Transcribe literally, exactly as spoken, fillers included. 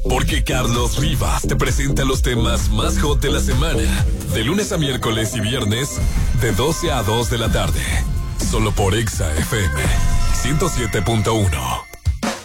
Porque Carlos Rivas te presenta los temas más hot de la semana, de lunes a miércoles y viernes, de doce a dos de la tarde. Solo por Exa F M ciento siete punto uno.